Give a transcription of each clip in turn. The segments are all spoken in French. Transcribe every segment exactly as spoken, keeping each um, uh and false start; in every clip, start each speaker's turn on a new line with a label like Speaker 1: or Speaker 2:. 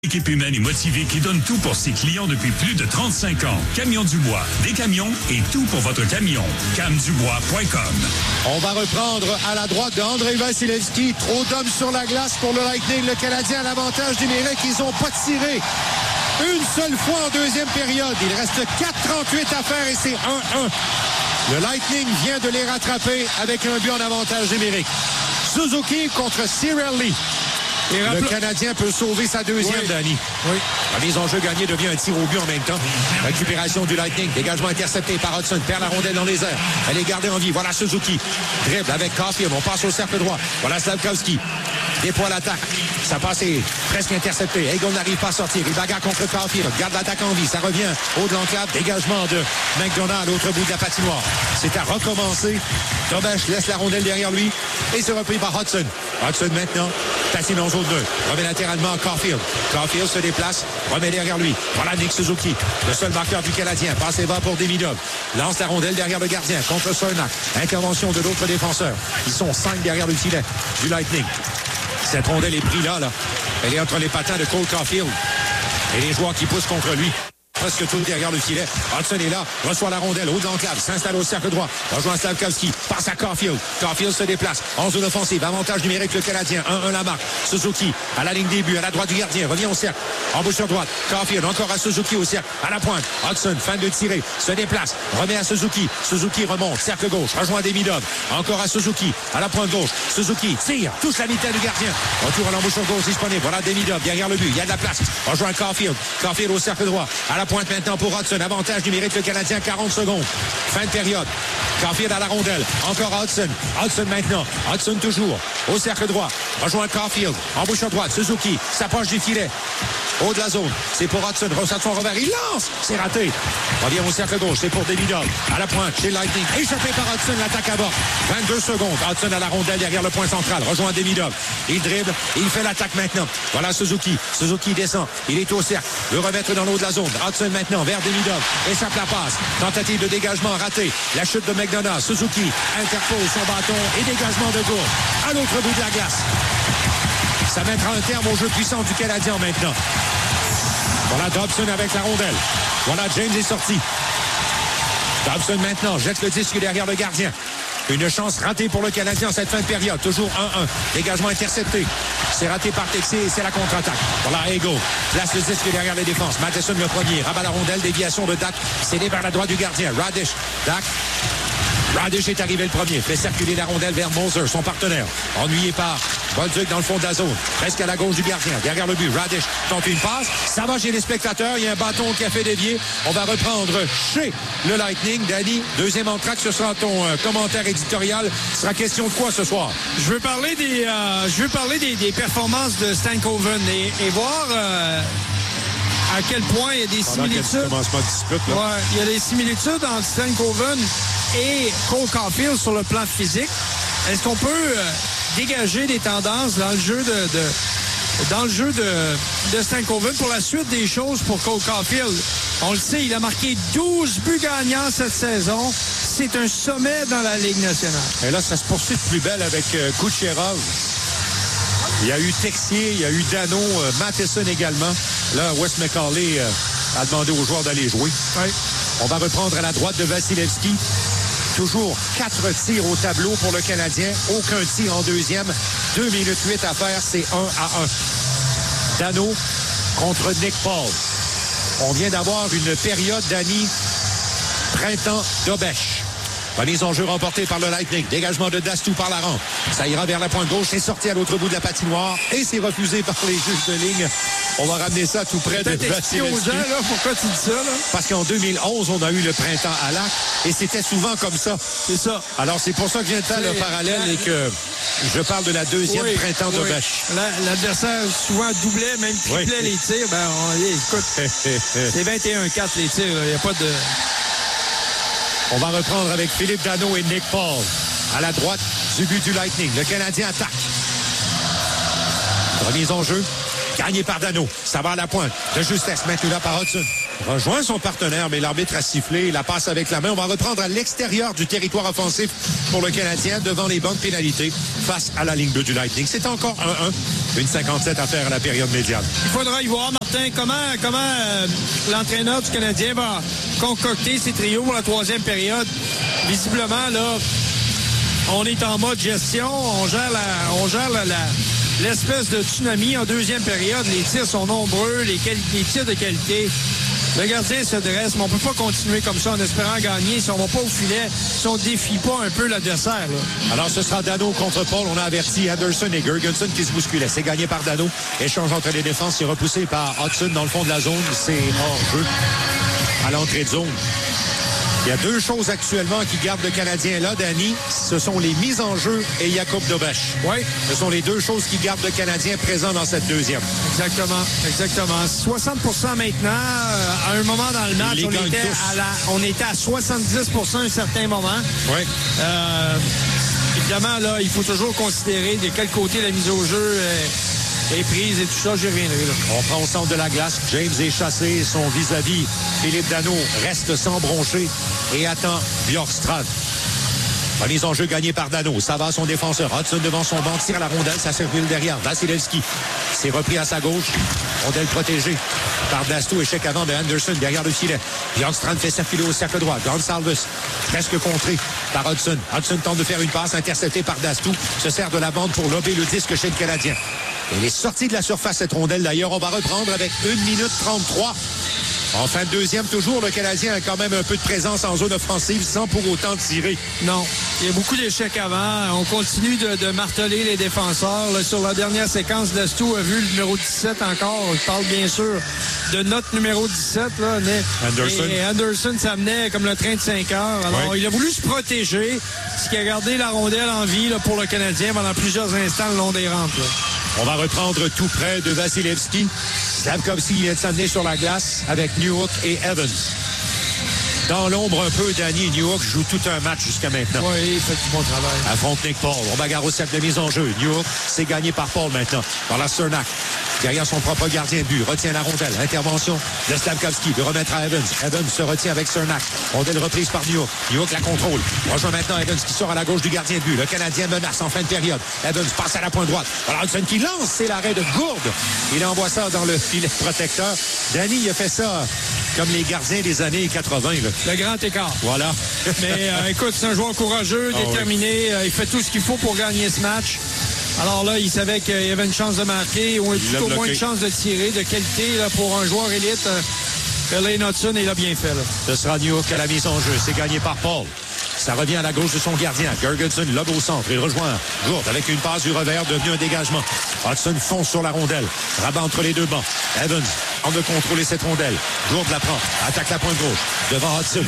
Speaker 1: Équipe humaine et motivée qui donne tout pour ses clients depuis plus de trente-cinq ans. Camion Dubois, des camions et tout pour votre camion. cam dubois point com.
Speaker 2: On va reprendre à la droite de Andrei Vasilevskiy. Trop d'hommes sur la glace pour le Lightning. Le Canadien a l'avantage numérique. Ils n'ont pas tiré une seule fois en deuxième période. Il reste quatre trente-huit à faire et c'est un un. Le Lightning vient de les rattraper avec un but en avantage numérique. Suzuki contre Cirelli. Et rappel... Le Canadien peut sauver sa deuxième, oui. Danny. Oui. La mise en jeu gagnée devient un tir au but en même temps. Récupération du Lightning. Dégagement intercepté par Hudson. Perd la rondelle dans les airs. Elle est gardée en vie. Voilà Suzuki. Dribble avec Caulfield. On passe au cercle droit. Voilà Slafkovský. Déploie l'attaque. Ça passe est presque intercepté. Eagle n'arrive pas à sortir. Il bagarre contre Caulfield. Garde l'attaque en vie. Ça revient haut de l'enclave. Dégagement de McDonald à l'autre bout de la patinoire. C'est à recommencer. Dobesch laisse la rondelle derrière lui. Et c'est repris par Hudson. Hudson maintenant patine en zone deux. Remet latéralement à Caulfield. Caulfield se déplace. Remet derrière lui. Voilà Nick Suzuki. Le seul marqueur du Canadien. Passe et va pour Demidov. Lance la rondelle derrière le gardien. Contre Cernak. Intervention de l'autre défenseur. Ils sont cinq derrière le filet du Lightning. Cette rondelle est prise là, là. Elle est entre les patins de Cole Caulfield. Et les joueurs qui poussent contre lui. Presque tout derrière le filet. Hudson est là, reçoit la rondelle, haut de l'enclave, s'installe au cercle droit, rejoint Slafkovský, passe à Caulfield. Caulfield se déplace en zone offensive, avantage numérique le Canadien, un un la marque. Suzuki à la ligne début, à la droite du gardien, revient au cercle, embouchure droite. Caulfield encore à Suzuki au cercle, à la pointe. Hudson, fin de tirer, se déplace, remet à Suzuki. Suzuki remonte, cercle gauche, rejoint Demidov. Encore à Suzuki, à la pointe gauche. Suzuki tire, touche la vitesse du gardien. Retour à l'embouchure gauche disponible. Voilà Demidov derrière le but, il y a de la place. Rejoint Caulfield. Caulfield au cercle droit, à la pointe maintenant pour Hudson. Avantage numérique le Canadien, quarante secondes. Fin de période. Caulfield à la rondelle. Encore Hudson. Hudson maintenant. Hudson toujours. Au cercle droit. Rejoint Caulfield. Embouche droite. Suzuki s'approche du filet. Haut de la zone. C'est pour Hudson. Ressort son revers. Il lance. C'est raté. Revient au cercle gauche. C'est pour Demidov. À la pointe. Chez Lightning. Échappé par Hudson. L'attaque à bord. vingt-deux secondes. Hudson à la rondelle derrière le point central. Rejoint Demidov. Il dribble. Il fait l'attaque maintenant. Voilà Suzuki. Suzuki descend. Il est au cercle. Le remettre dans l'eau de la zone. Hudson maintenant vers Demidov. Échappe la passe. Tentative de dégagement ratée. La chute de McDonald. Suzuki interpose son bâton et dégagement de Gourde. À l'autre bout de la glace. Ça mettra un terme au jeu puissant du Canadien maintenant. Voilà Dobson avec la rondelle. Voilà James est sorti. Dobson maintenant jette le disque derrière le gardien. Une chance ratée pour le Canadien en cette fin de période. Toujours un un. Dégagement intercepté. C'est raté par Texier et c'est la contre-attaque. Voilà Ego. Place le disque derrière les défenses. Matheson le premier. Rabat la rondelle. Déviation de Dak. Cédé vers la droite du gardien. Radish. Dak. Radish est arrivé le premier. Fait circuler la rondelle vers Moser, son partenaire. Ennuyé par Bolduc dans le fond de la zone. Presque à la gauche du gardien. Derrière le but. Radish tente une passe. Ça va chez les spectateurs. Il y a un bâton qui a fait dévier. On va reprendre chez le Lightning. Danny, deuxième entraque. Ce sera ton euh, commentaire éditorial. Ce sera question de quoi ce soir?
Speaker 3: Je veux parler des, euh, je veux parler des, des performances de Stankoven et, et voir... Euh... à quel point il y a des
Speaker 2: Pendant
Speaker 3: similitudes.
Speaker 2: Dispute, là.
Speaker 3: Ouais, il y a des similitudes entre Stankoven et Cole Caulfield sur le plan physique. Est-ce qu'on peut euh, dégager des tendances dans le jeu de, de dans le jeu de, de Stankoven pour la suite des choses pour Cole Caulfield? On le sait, il a marqué douze buts gagnants cette saison. C'est un sommet dans la Ligue nationale.
Speaker 2: Et là, ça se poursuit de plus belle avec euh, Kucherov. Il y a eu Texier, il y a eu Dano, euh, Matheson également. Là, Wes McCauley euh, a demandé aux joueurs d'aller jouer.
Speaker 3: Oui.
Speaker 2: On va reprendre à la droite de Vasilevskiy. Toujours quatre tirs au tableau pour le Canadien. Aucun tir en deuxième. deux minutes huit à faire, c'est un à un. Dano contre Nick Paul. On vient d'avoir une période, Danny, printemps Dobesch. Remise en jeu remportée par le Lightning. Dégagement de Dastou par la rampe. Ça ira vers la pointe gauche. C'est sorti à l'autre bout de la patinoire. Et c'est refusé par les juges de ligne. On va ramener ça tout près de Vasilevskiy.
Speaker 3: Pourquoi tu dis ça, là?
Speaker 2: Parce qu'en deux mille onze, on a eu le printemps à Lac. Et c'était souvent comme ça.
Speaker 3: C'est ça.
Speaker 2: Alors, c'est pour ça que je viens de faire le parallèle et que je parle de la deuxième oui, printemps oui. Dobesch.
Speaker 3: L'adversaire souvent doublait, même triplait oui. les tirs. Ben, on, écoute, c'est vingt et un quatre les tirs. Il n'y a pas de...
Speaker 2: On va reprendre avec Philippe Dano et Nick Paul à la droite du but du Lightning. Le Canadien attaque. Remise en jeu. Gagné par Dano. Ça va à la pointe. De justesse. Maintenant là par Hudson. Rejoint son partenaire, mais l'arbitre a sifflé. La passe avec la main. On va reprendre à l'extérieur du territoire offensif pour le Canadien devant les bancs de pénalité face à la ligne bleue du Lightning. C'est encore un un. Une cinquante-sept à faire à la période médiane.
Speaker 3: Il faudra y voir, Martin, comment, comment euh, l'entraîneur du Canadien va concocter ses trios pour la troisième période. Visiblement, là, on est en mode gestion. On gère la, on gère la, la, l'espèce de tsunami en deuxième période. Les tirs sont nombreux, les, quali- les tirs de qualité. Le gardien se dresse, mais on ne peut pas continuer comme ça en espérant gagner si on ne va pas au filet, si on ne défie pas un peu l'adversaire. Là.
Speaker 2: Alors, ce sera Dano contre Paul. On a averti Anderson et Gergensen qui se bousculaient. C'est gagné par Dano. Échange entre les défenses. C'est repoussé par Hudson dans le fond de la zone. C'est hors-jeu à l'entrée de zone. Il y a deux choses actuellement qui gardent le Canadien là, Danny. Ce sont les mises en jeu et Jakub Dobeš.
Speaker 3: Oui.
Speaker 2: Ce sont les deux choses qui gardent le Canadien présent dans cette deuxième.
Speaker 3: Exactement, exactement. soixante pour cent maintenant. Euh, à un moment dans le match, on était à, la, on était à soixante-dix pour cent à un certain moment.
Speaker 2: Oui.
Speaker 3: Euh, évidemment, là, il faut toujours considérer de quel côté la mise au jeu est, est prise et tout ça. Je reviendrai là.
Speaker 2: On prend au centre de la glace. James est chassé. Son vis-à-vis, Philippe Dano, reste sans broncher et attend Bjorkstrand. Remise en jeu gagnée par Dano. Ça va à son défenseur. Hudson devant son banc. Tire la rondelle. Ça circule derrière. Vasilevski. C'est repris à sa gauche. Rondelle protégée par Dasto. Échec avant de Anderson derrière le filet. Bjorkstrand fait circuler au cercle droit. Gonsalves presque contré par Hudson. Hudson tente de faire une passe interceptée par Dasto. Se sert de la bande pour lober le disque chez le Canadien. Elle est sortie de la surface, cette rondelle. D'ailleurs, on va reprendre avec une minute trente-trois. En fin de deuxième, toujours, le Canadien a quand même un peu de présence en zone offensive sans pour autant tirer.
Speaker 3: Non, il y a beaucoup d'échecs avant. On continue de, de marteler les défenseurs. Là, sur la dernière séquence, Dasto a vu le numéro dix-sept encore. Je parle bien sûr de notre numéro dix-sept. Là,
Speaker 2: Anderson.
Speaker 3: Et Anderson s'amenait comme le train de cinq heures. Alors, oui. Il a voulu se protéger, ce qui a gardé la rondelle en vie là, pour le Canadien pendant plusieurs instants le long des rampes. Là.
Speaker 2: On va reprendre tout près de Vasilevski. Slavkovski vient de s'amener sur la glace avec Newhook et Evans. Dans l'ombre un peu, Danny Newhook joue tout un match jusqu'à maintenant.
Speaker 3: Oui, il fait du bon travail.
Speaker 2: Affronte Nick Paul. On bagarre au cercle de mise en jeu. Newhook, c'est gagné par Paul maintenant. Par la Cernak. Derrière son propre gardien de but. Retient la rondelle. Intervention de Slavkovski. De remettre à Evans. Evans se retient avec Cernak. Rondelle reprise par Newhook. Newhook la contrôle. Rejoint maintenant Evans qui sort à la gauche du gardien de but. Le Canadien menace en fin de période. Evans passe à la pointe droite. Alors Hudson qui lance. C'est l'arrêt de Gourde. Il envoie ça dans le filet protecteur. Danny, il a fait ça comme les gardiens des années quatre-vingt. Là.
Speaker 3: Le grand écart.
Speaker 2: Voilà.
Speaker 3: Mais euh, écoute, c'est un joueur courageux, oh, déterminé. Oui. Euh, il fait tout ce qu'il faut pour gagner ce match. Alors là, il savait qu'il y avait une chance de marquer ou tout au moins une chance de tirer de qualité là, pour un joueur élite. Euh, Lane Hudson, il a bien fait. Là.
Speaker 2: Ce sera Newhook à la mise en jeu. C'est gagné par Paul. Ça revient à la gauche de son gardien. Gergensen lobe au centre. Il rejoint Gourde avec une passe du revers devenu un dégagement. Hudson fonce sur la rondelle. Rabat entre les deux bancs. Evans tente de contrôler cette rondelle. Gourde la prend. Attaque la pointe gauche. Devant Hudson.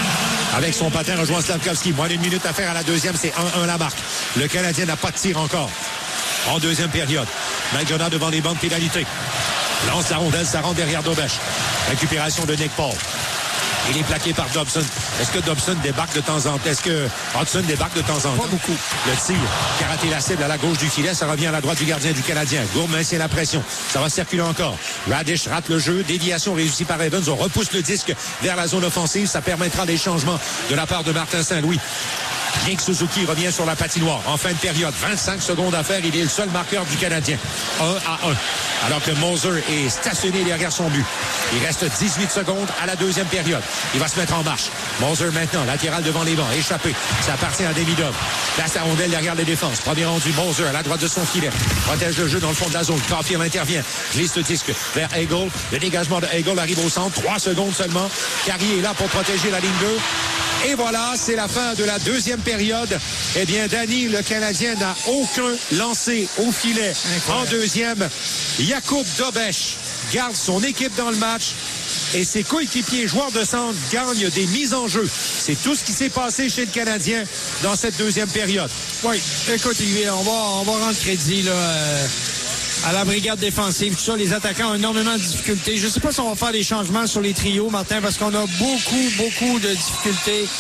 Speaker 2: Avec son patin, rejoint Slavkovski. Moins d'une minute à faire à la deuxième. C'est un un la marque. Le Canadien n'a pas de tir encore. En deuxième période. McDonough devant les bancs de pénalité. Lance la rondelle. Ça rentre derrière Dobeš. Récupération de Nick Paul. Il est plaqué par Dobson. Est-ce que Dobson débarque de temps en temps? Est-ce que Hudson débarque de temps en temps?
Speaker 3: Pas beaucoup.
Speaker 2: Le tir, qui a raté la cible à la gauche du filet, ça revient à la droite du gardien du Canadien. Gourde maintient la pression. Ça va circuler encore. Radish rate le jeu. Déviation réussie par Evans. On repousse le disque vers la zone offensive. Ça permettra des changements de la part de Martin Saint-Louis. Nick Suzuki revient sur la patinoire. En fin de période, vingt-cinq secondes à faire. Il est le seul marqueur du Canadien. un à un. Alors que Moser est stationné derrière son but. Il reste dix-huit secondes à la deuxième période. Il va se mettre en marche. Moser maintenant, latéral devant les bancs. Échappé. Ça appartient à Demidov. Place à rondelle derrière les défenses. Premier rendu, Moser à la droite de son filet. Protège le jeu dans le fond de la zone. Caulfield intervient. Glisse le disque vers Hagel. Le dégagement de Hagel arrive au centre. Trois secondes seulement. Carrier est là pour protéger la ligne deux. Et voilà, c'est la fin de la deuxième période. Eh bien, Danny, le Canadien n'a aucun lancé au filet. Incroyable. En deuxième, Jakub Dobeš garde son équipe dans le match et ses coéquipiers joueurs de centre gagnent des mises en jeu. C'est tout ce qui s'est passé chez le Canadien dans cette deuxième période.
Speaker 3: Oui, écoute, on va, on va rendre crédit là, euh, à la brigade défensive. Tout ça, les attaquants ont énormément de difficultés. Je ne sais pas si on va faire des changements sur les trios, Martin, parce qu'on a beaucoup, beaucoup de difficultés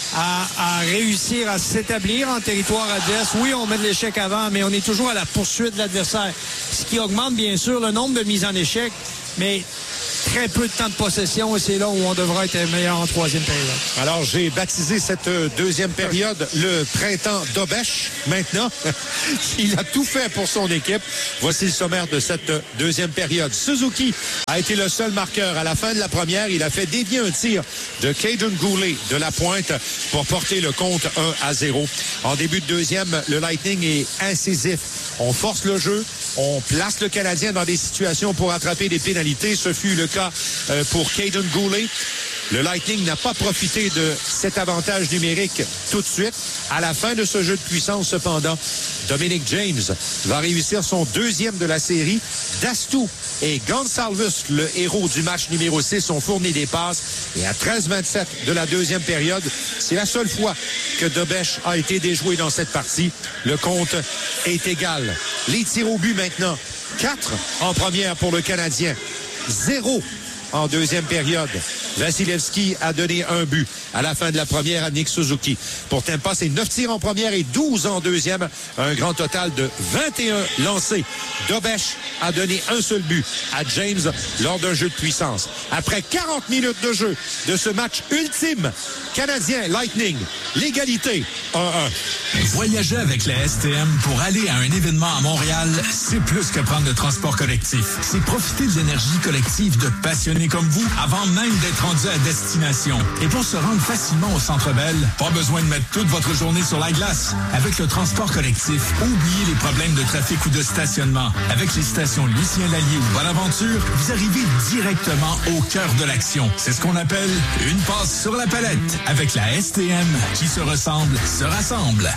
Speaker 3: à, à réussir à s'établir en territoire adverse. Oui, on met de l'échec avant, mais on est toujours à la poursuite de l'adversaire. Ce qui augmente, bien sûr, le nombre de mises en échec, mais très peu de temps de possession et c'est là où on devra être meilleur en troisième période.
Speaker 2: Alors, j'ai baptisé cette deuxième période le printemps d'Obèche. Maintenant, il a tout fait pour son équipe. Voici le sommaire de cette deuxième période. Suzuki a été le seul marqueur. À la fin de la première, il a fait dévier un tir de Caden Goulet de la pointe pour porter le compte un à zéro. En début de deuxième, le Lightning est incisif. On force le jeu. On place le Canadien dans des situations pour attraper des pénalités. Ce fut le cas euh, pour Caden Goulet. Le Lightning n'a pas profité de cet avantage numérique tout de suite. À la fin de ce jeu de puissance, cependant, Dominic James va réussir son deuxième de la série. Dastou et Gonsalves, le héros du match numéro six, ont fourni des passes. Et à treize vingt-sept de la deuxième période, c'est la seule fois que Dobèche a été déjoué dans cette partie. Le compte est égal. Les tirs au but maintenant. Quatre en première pour le Canadien. Zéro en deuxième période. Vasilevski a donné un but à la fin de la première à Nick Suzuki. Pour Tampa, c'est neuf tirs en première et douze en deuxième. Un grand total de vingt et un lancés. Dobèche a donné un seul but à James lors d'un jeu de puissance. Après quarante minutes de jeu de ce match ultime, Canadien Lightning, l'égalité un un.
Speaker 1: Voyager avec la S T M pour aller à un événement à Montréal, c'est plus que prendre le transport collectif. C'est profiter de l'énergie collective de passionnés comme vous avant même d'être rendu à destination. Et pour se rendre facilement au Centre Bell, pas besoin de mettre toute votre journée sur la glace. Avec le transport collectif, oubliez les problèmes de trafic ou de stationnement. Avec les stations Lucien Lallier ou Bonaventure, vous arrivez directement au cœur de l'action. C'est ce qu'on appelle une passe sur la palette. Avec la S T M, qui se ressemble, se rassemble.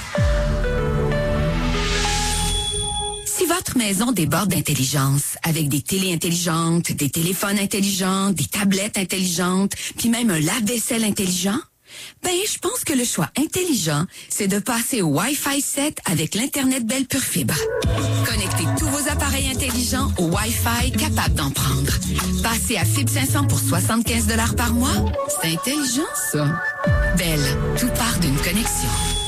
Speaker 4: Si votre maison déborde d'intelligence, avec des télés intelligentes, des téléphones intelligents, des tablettes intelligentes, puis même un lave-vaisselle intelligent, ben, je pense que le choix intelligent, c'est de passer au Wi-Fi sept avec l'Internet Bell Pure Fibre. Connectez tous vos appareils intelligents au Wi-Fi capable d'en prendre. Passez à Fibre cinq cents pour soixante-quinze dollars par mois. C'est intelligent, ça. Bell, tout part d'une connexion.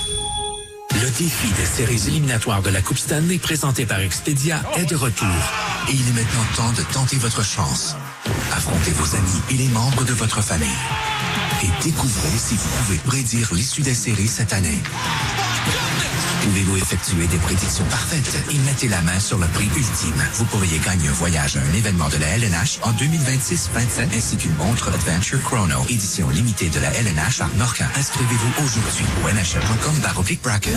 Speaker 5: Le défi des séries éliminatoires de la Coupe Stanley présentée par Expedia est de retour. Et il est maintenant temps de tenter votre chance. Affrontez vos amis et les membres de votre famille. Et découvrez si vous pouvez prédire l'issue des séries cette année. Pouvez-vous effectuer des prédictions parfaites et mettez la main sur le prix ultime? Vous pourriez gagner un voyage à un événement de la L N H en deux mille vingt-six vingt-sept ainsi qu'une montre Adventure Chrono, édition limitée de la L N H par Norca. Inscrivez-vous aujourd'hui au N H L point com barre oblique bracket.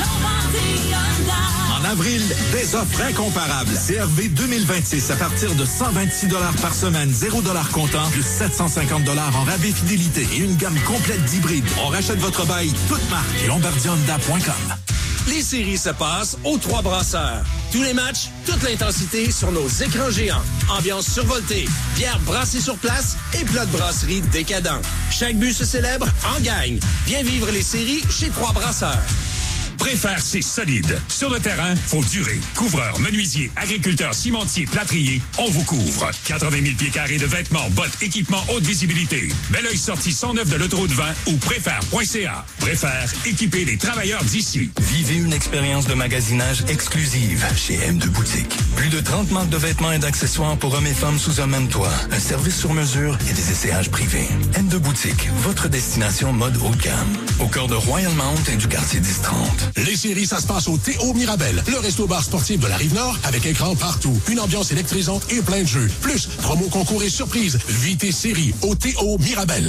Speaker 6: En avril, des offres incomparables. C R V deux mille vingt-six à partir de cent vingt-six dollars par semaine, zéro dollars comptant, plus sept cent cinquante dollars en rabais fidélité et une gamme complète d'hybrides. On rachète votre bail, toute marque, et lombardia honda point com.
Speaker 7: Les séries se passent aux Trois Brasseurs. Tous les matchs, toute l'intensité sur nos écrans géants. Ambiance survoltée, bière brassée sur place et plat de brasserie décadent. Chaque but se célèbre en gagne. Viens vivre les séries chez Trois Brasseurs.
Speaker 1: Préfère, c'est solide. Sur le terrain, faut durer. Couvreur, menuisier, agriculteur, cimentier, plâtrier, on vous couvre. quatre-vingt mille pieds carrés de vêtements, bottes, équipements, haute visibilité. Bel oeil sorti cent neuf de l'autoroute vingt ou préfère point c a. Préfère, équiper les travailleurs d'ici.
Speaker 8: Vivez une expérience de magasinage exclusive chez M deux Boutique. Plus de trente marques de vêtements et d'accessoires pour hommes et femmes sous un même toit. Un service sur mesure et des essayages privés. M deux Boutique, votre destination mode haut de gamme. Au cœur de Royal Mount et du quartier dix trente.
Speaker 9: Les séries, ça se passe au T O Mirabel, le resto-bar sportif de la Rive-Nord, avec écran partout, une ambiance électrisante et plein de jeux. Plus, promo, concours et surprise. Vis tes séries au T O Mirabel.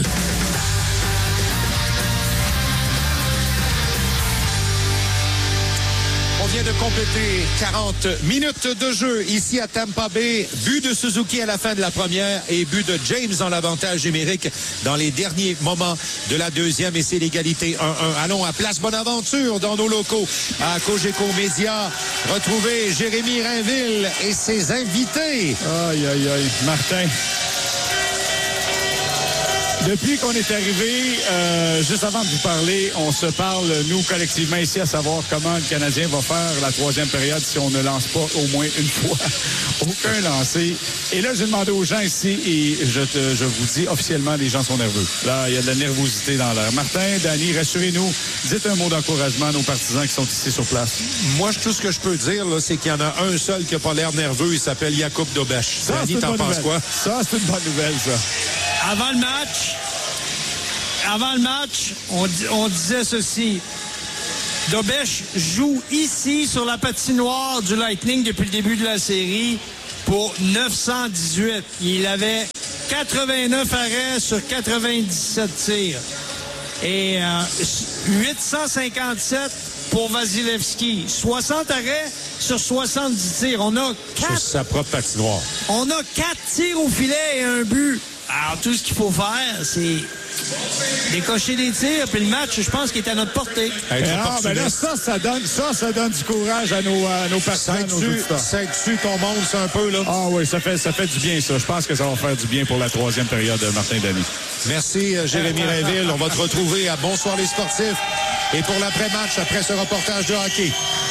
Speaker 2: On vient de compléter quarante minutes de jeu ici à Tampa Bay. But de Suzuki à la fin de la première et but de James en l'avantage numérique dans les derniers moments de la deuxième. Et c'est l'égalité un un. Allons à Place Bonaventure dans nos locaux à Cogeco Média. Retrouvez Jérémy Rainville et ses invités.
Speaker 3: Aïe, aïe, aïe. Martin.
Speaker 10: Depuis qu'on est arrivé, euh, juste avant de vous parler, on se parle, nous, collectivement ici, à savoir comment le Canadien va faire la troisième période si on ne lance pas au moins une fois. Aucun lancé. Et là, j'ai demandé aux gens ici, et je, te, je vous dis officiellement, les gens sont nerveux. Là, il y a de la nervosité dans l'air. Martin, Danny, rassurez-nous, dites un mot d'encouragement à nos partisans qui sont ici sur place.
Speaker 2: Moi, tout ce que je peux dire, là, c'est qu'il y en a un seul qui n'a pas l'air nerveux. Il s'appelle Jakub Dobeš.
Speaker 10: Ça,
Speaker 2: Danny, t'en penses quoi?
Speaker 10: Ça, c'est une bonne nouvelle, ça.
Speaker 3: Avant le match, avant le match, on, on disait ceci. Dobeš joue ici sur la patinoire du Lightning depuis le début de la série pour neuf cent dix-huit. Il avait quatre-vingt-neuf arrêts sur quatre-vingt-dix-sept tirs. Et euh, huit cent cinquante-sept pour Vasilevski. soixante arrêts sur soixante-dix tirs. On a quatre...
Speaker 2: Sur sa propre patinoire.
Speaker 3: On a quatre tirs au filet et un but. Alors, tout ce qu'il faut faire, c'est décocher des tirs, puis le match, je pense qu'il est à notre portée.
Speaker 10: Hey, ah, ben là, ça, ça donne, ça, ça donne du courage à nos, à nos partisans.
Speaker 2: Ça dessus ton monde, c'est un peu, là.
Speaker 10: Ah oui, ça fait, ça fait du bien, ça. Je pense que ça va faire du bien pour la troisième période, Martin Dany.
Speaker 2: Merci, Jérémy Rainville. On va te retrouver à Bonsoir les sportifs. Et pour l'après-match, après ce reportage de hockey.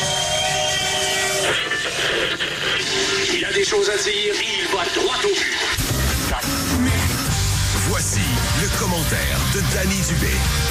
Speaker 11: Il a des choses à dire et il va droit au but.
Speaker 12: Voici le commentaire de Danny Dubé.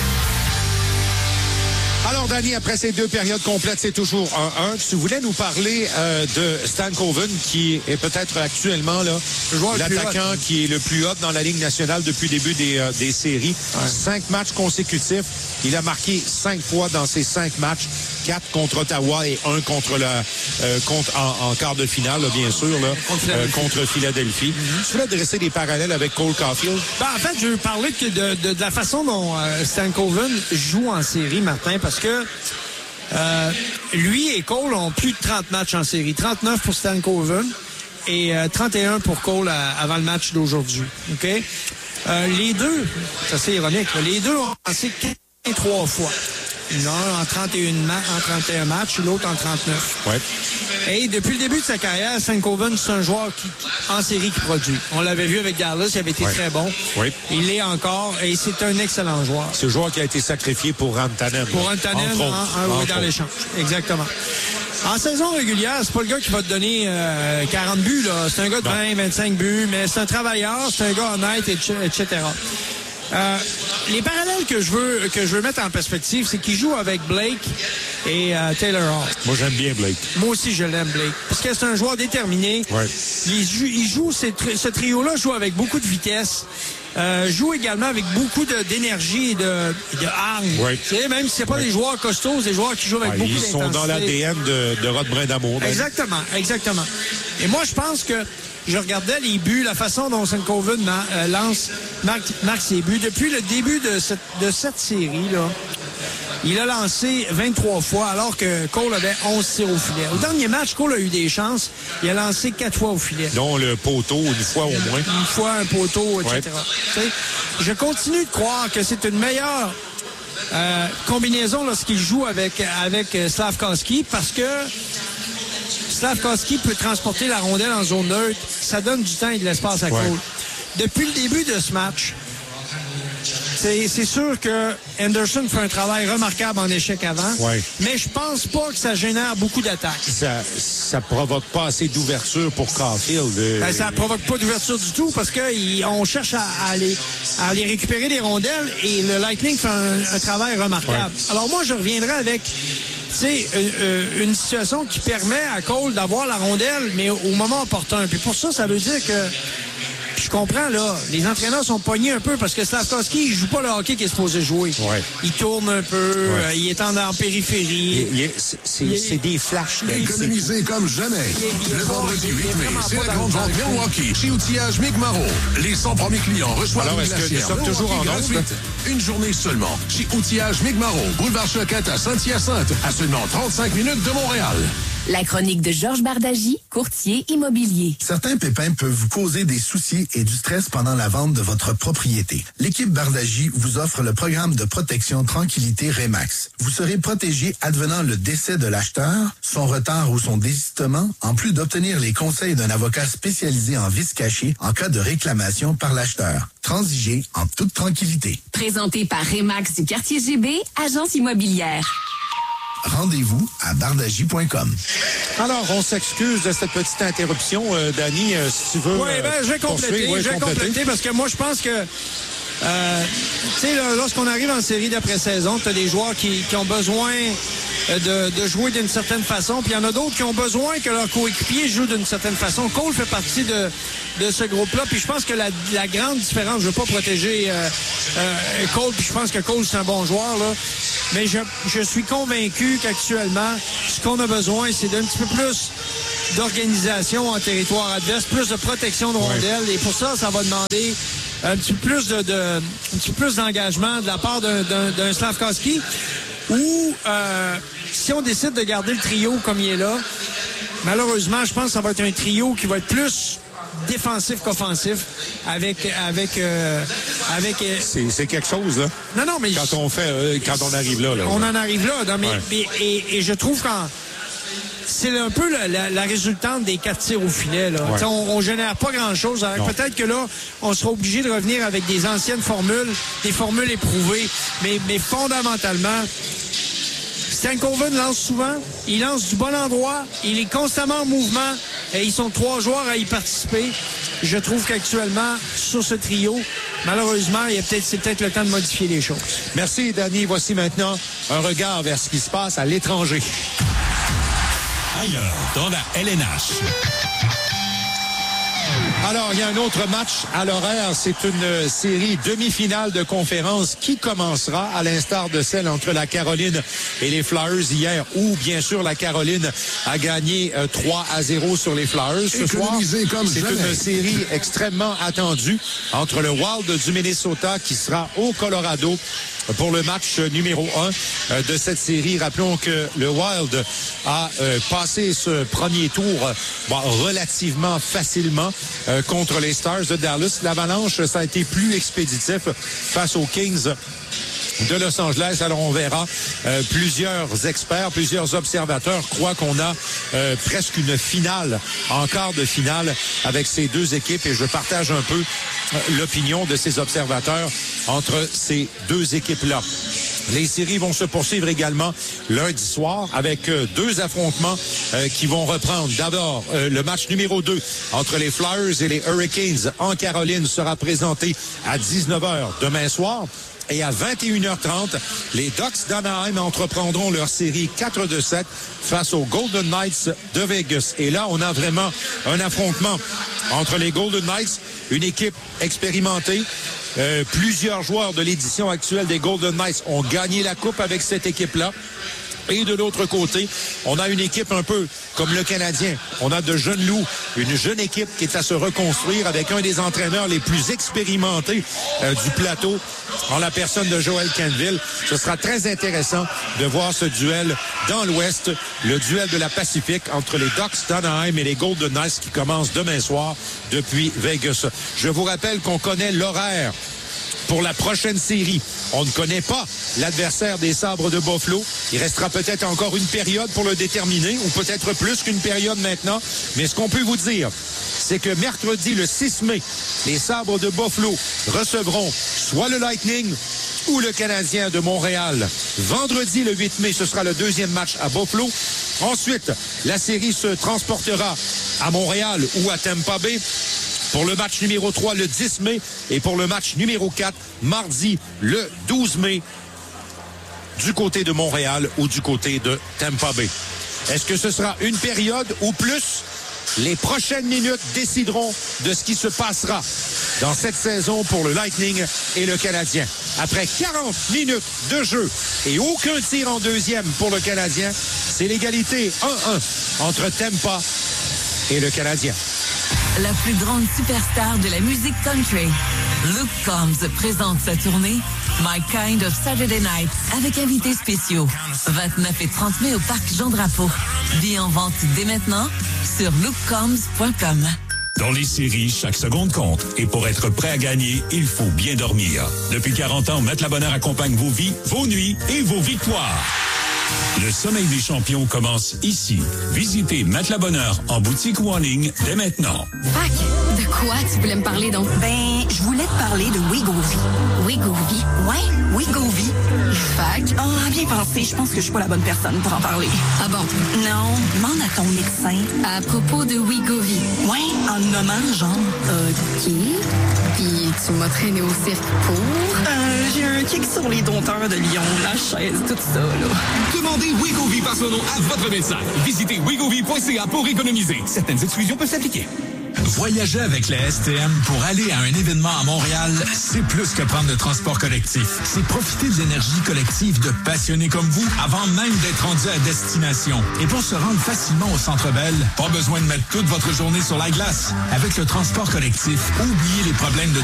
Speaker 2: Alors, Danny, après ces deux périodes complètes, c'est toujours un un. Tu voulais nous parler euh, de Stan Coven, qui est peut-être actuellement là l'attaquant qui est le plus haut dans la Ligue nationale depuis le début des, euh, des séries. Ouais. Cinq matchs consécutifs. Il a marqué cinq fois dans ces cinq matchs. Quatre contre Ottawa et un contre la euh, contre en, en quart de finale, là, bien sûr, là, contre Philadelphie. Euh, contre Philadelphie. Mm-hmm. Tu voulais dresser des parallèles avec Cole Caulfield?
Speaker 3: Ben, en fait, je veux parler de, de, de, de la façon dont euh, Stan Coven joue en série, Martin, parce que euh, lui et Cole ont plus de trente matchs en série. trente-neuf pour Stan Coven et euh, trente et un pour Cole à, avant le match d'aujourd'hui. OK? Euh, les deux, c'est assez ironique, les deux ont lancé trois fois. L'un en trente et un, ma- en trente et un matchs, l'autre en trente-neuf.
Speaker 2: Ouais.
Speaker 3: Et depuis le début de sa carrière, Stan Coven, c'est un joueur qui, en série qui produit. On l'avait vu avec Dallas, il avait été ouais. très bon.
Speaker 2: Ouais.
Speaker 3: Il l'est encore et c'est un excellent joueur.
Speaker 2: C'est le joueur qui a été sacrifié pour Rantanen.
Speaker 3: Pour Rantanen, en, en, oui, dans l'échange. Exactement. En saison régulière, c'est pas le gars qui va te donner euh, quarante buts, là. C'est un gars de vingt, vingt-cinq buts, mais c'est un travailleur, c'est un gars honnête, et cetera. Euh, les parallèles que je veux que je veux mettre en perspective, c'est qu'il joue avec Blake et euh, Taylor Hall.
Speaker 2: Moi, j'aime bien Blake.
Speaker 3: Moi aussi, je l'aime, Blake. Parce que c'est un joueur déterminé.
Speaker 2: Ouais.
Speaker 3: Il joue, il joue tri- ce trio-là joue avec beaucoup de vitesse. Euh, joue également avec beaucoup de, d'énergie et de, de hargne.
Speaker 2: Oui.
Speaker 3: Tu sais, même si c'est pas ouais. des joueurs costauds, c'est des joueurs qui jouent avec
Speaker 2: ouais,
Speaker 3: beaucoup
Speaker 2: ils
Speaker 3: d'intensité.
Speaker 2: Ils sont dans l'A D N de, de Rod Brindamour.
Speaker 3: Exactement, exactement. Et moi, je pense que je regardais les buts, la façon dont Stan Coven euh, lance, marque, marque ses buts. Depuis le début de cette, de cette série-là, il a lancé vingt-trois fois, alors que Cole avait onze tirs au filet. Au dernier match, Cole a eu des chances. Il a lancé quatre fois au filet.
Speaker 2: Dont le poteau, une fois au moins.
Speaker 3: Une fois un poteau, et cetera. Ouais. Je continue de croire que c'est une meilleure euh, combinaison lorsqu'il joue avec, avec Slafkovsky, parce que Slafkovsky peut transporter la rondelle en zone neutre. Ça donne du temps et de l'espace à Cole. Ouais. Depuis le début de ce match, c'est, c'est sûr que Anderson fait un travail remarquable en échec avant,
Speaker 2: ouais.
Speaker 3: mais je pense pas que ça génère beaucoup d'attaques.
Speaker 2: Ça, ça provoque pas assez d'ouverture pour Caulfield. Euh...
Speaker 3: Ben, ça provoque pas d'ouverture du tout parce qu'on cherche à, à, aller, à aller récupérer les rondelles et le Lightning fait un, un travail remarquable. Ouais. Alors moi, je reviendrai avec... C'est une, une situation qui permet à Cole d'avoir la rondelle, mais au moment opportun. Puis pour ça, ça veut dire que, je comprends, là, les entraîneurs sont pognés un peu parce que Slafkovsky, il joue pas le hockey qu'il est supposé jouer.
Speaker 2: Ouais.
Speaker 3: Il tourne un peu, ouais. euh, il est en, en périphérie.
Speaker 2: Il, il, c'est, c'est, il, c'est des flashs.
Speaker 9: Économisé comme jamais. Il, il, le vendredi huit mai, c'est la grande vente Milwaukee chez Outillage Micmaro. Les cent premiers clients reçoivent
Speaker 2: Alors,
Speaker 9: une
Speaker 2: est-ce que nous sommes toujours en gratuite?
Speaker 9: Une journée seulement chez Outillage Micmaro. Boulevard Choquette à Saint-Hyacinthe, à seulement trente-cinq minutes de Montréal.
Speaker 4: La chronique de Georges Bardagy, courtier immobilier.
Speaker 13: Certains pépins peuvent vous causer des soucis et du stress pendant la vente de votre propriété. L'équipe Bardagy vous offre le programme de protection Tranquillité Remax. Vous serez protégé advenant le décès de l'acheteur, son retard ou son désistement, en plus d'obtenir les conseils d'un avocat spécialisé en vices cachés en cas de réclamation par l'acheteur. Transigez en toute tranquillité.
Speaker 4: Présenté par Remax du quartier G B, agence immobilière.
Speaker 13: Rendez-vous à bardagy point com.
Speaker 2: Alors, on s'excuse de cette petite interruption, euh, Danny, euh, si tu veux.
Speaker 3: Oui, ben, je vais compléter.
Speaker 2: Ouais,
Speaker 3: je vais
Speaker 2: compléter.
Speaker 3: compléter parce que moi, je pense que, euh, tu sais, lorsqu'on arrive en série d'après-saison, tu as des joueurs qui, qui ont besoin de, de jouer d'une certaine façon, puis il y en a d'autres qui ont besoin que leurs coéquipiers jouent d'une certaine façon. Cole fait partie de, de ce groupe-là, puis je pense que la, la grande différence, je veux pas protéger euh, euh, Cole, puis je pense que Cole, c'est un bon joueur, là. Mais je, je suis convaincu qu'actuellement, ce qu'on a besoin, c'est d'un petit peu plus d'organisation en territoire adverse, plus de protection de rondelles. Ouais. Et pour ça, ça va demander un petit peu plus de, de un petit peu plus d'engagement de la part d'un, d'un, d'un Slafkovský. Ou euh, si on décide de garder le trio comme il est là, malheureusement, je pense que ça va être un trio qui va être plus défensif qu'offensif avec avec euh, avec euh...
Speaker 2: c'est, c'est quelque chose là.
Speaker 3: Non non mais
Speaker 2: quand on fait euh, quand on arrive là, là
Speaker 3: on
Speaker 2: ouais.
Speaker 3: en arrive là, non, mais, ouais. mais et, et je trouve qu'en c'est un peu la, la, la résultante des quatre tirs au filet. Là. Ouais. On ne génère pas grand-chose. Alors peut-être que là, on sera obligé de revenir avec des anciennes formules, des formules éprouvées. Mais, mais fondamentalement, Stankoven lance souvent, il lance du bon endroit, il est constamment en mouvement et ils sont trois joueurs à y participer. Je trouve qu'actuellement, sur ce trio, malheureusement, il y a peut-être, c'est peut-être le temps de modifier les choses.
Speaker 2: Merci, Danny. Voici maintenant un regard vers ce qui se passe à l'étranger.
Speaker 1: Ailleurs, dans la L N H.
Speaker 2: Alors, il y a un autre match à l'horaire. C'est une série demi-finale de conférence qui commencera à l'instar de celle entre la Caroline et les Flyers hier, où, bien sûr, la Caroline a gagné euh, trois à zéro sur les Flyers. Ce soir,
Speaker 9: comme
Speaker 2: c'est
Speaker 9: jamais.
Speaker 2: une série extrêmement attendue entre le Wild du Minnesota qui sera au Colorado pour le match numéro un de cette série. Rappelons que le Wild a euh, passé ce premier tour bon, relativement facilement euh, contre les Stars de Dallas. L'Avalanche, ça a été plus expéditif face aux Kings de Los Angeles. Alors on verra euh, plusieurs experts, plusieurs observateurs croient qu'on a euh, presque une finale, en quart de finale avec ces deux équipes, et je partage un peu euh, l'opinion de ces observateurs entre ces deux équipes-là. Les séries vont se poursuivre également lundi soir avec euh, deux affrontements euh, qui vont reprendre. D'abord, euh, le match numéro deux entre les Flyers et les Hurricanes en Caroline sera présenté à dix-neuf heures demain soir. Et à vingt et une heures trente, les Ducks d'Anaheim entreprendront leur série quatre de sept face aux Golden Knights de Vegas. Et là, on a vraiment un affrontement entre les Golden Knights, une équipe expérimentée. Euh, plusieurs joueurs de l'édition actuelle des Golden Knights ont gagné la coupe avec cette équipe-là. Et de l'autre côté, on a une équipe un peu comme le Canadien. On a de jeunes loups, une jeune équipe qui est à se reconstruire avec un des entraîneurs les plus expérimentés euh, du plateau, en la personne de Joel Quenneville. Ce sera très intéressant de voir ce duel dans l'Ouest, le duel de la Pacifique entre les Ducks d'Anaheim et les Golden Knights qui commence demain soir depuis Vegas. Je vous rappelle qu'on connaît l'horaire pour la prochaine série. On ne connaît pas l'adversaire des Sabres de Buffalo. Il restera peut-être encore une période pour le déterminer, ou peut-être plus qu'une période maintenant. Mais ce qu'on peut vous dire, c'est que mercredi, le six mai, les Sabres de Buffalo recevront soit le Lightning ou le Canadien de Montréal. Vendredi, le huit mai, ce sera le deuxième match à Buffalo. Ensuite, la série se transportera à Montréal ou à Tampa Bay pour le match numéro trois le dix mai et pour le match numéro quatre mardi le douze mai du côté de Montréal ou du côté de Tampa Bay. Est-ce que ce sera une période ou plus? Les prochaines minutes décideront de ce qui se passera dans cette saison pour le Lightning et le Canadien. Après quarante minutes de jeu et aucun tir en deuxième pour le Canadien, c'est l'égalité un un entre Tampa et le Canadien.
Speaker 4: La plus grande superstar de la musique country.
Speaker 14: Luke Combs présente sa tournée My Kind of Saturday Night avec invités spéciaux. vingt-neuf et trente mai au Parc Jean-Drapeau. Billets en vente dès maintenant sur luke combs point com.
Speaker 15: Dans les séries, chaque seconde compte. Et pour être prêt à gagner, il faut bien dormir. Depuis quarante ans, Matelas Bonheur accompagne vos vies, vos nuits et vos victoires. Le sommeil des champions commence ici. Visitez Matelas Bonheur en boutique ou en ligne dès maintenant.
Speaker 4: Fac, de quoi tu voulais me parler donc?
Speaker 16: Ben, je voulais te parler de Wegovy.
Speaker 4: Wegovy?
Speaker 16: Ouais, Wegovy.
Speaker 4: Fac?
Speaker 16: Ah, bien pensé, je pense que je suis pas la bonne personne pour en parler.
Speaker 4: Ah bon?
Speaker 16: Non, demande à ton médecin.
Speaker 4: À propos de Wegovy?
Speaker 16: Ouais, en nommant genre.
Speaker 4: OK. Puis tu m'as traîné au cirque pour?
Speaker 16: Euh, j'ai un kick sur les dompteurs de Lyon, la chaise, tout ça, là.
Speaker 17: Demandez Wegovy par son nom à votre médecin. Visitez wegovy point c a pour économiser. Certaines exclusions peuvent s'appliquer.
Speaker 1: Voyager avec la S T M pour aller à un événement à Montréal, c'est plus que prendre le transport collectif. C'est profiter de l'énergie collective de passionnés comme vous avant même d'être rendu à destination. Et pour se rendre facilement au Centre Bell, pas besoin de mettre toute votre journée sur la glace. Avec le transport collectif, oubliez les problèmes de